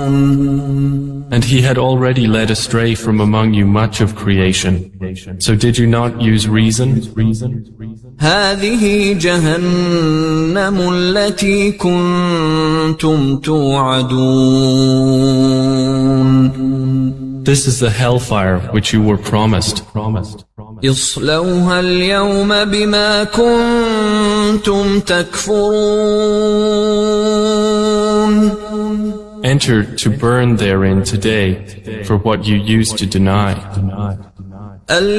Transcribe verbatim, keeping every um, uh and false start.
And he had already led astray from among you much of creation. So did you not use reason? هذه جهنم التي كنتم توعدون. This is the hellfire which you were promised. اصلوها اليوم بما كنتم تكفرون. Enter to burn therein today for what you used to deny.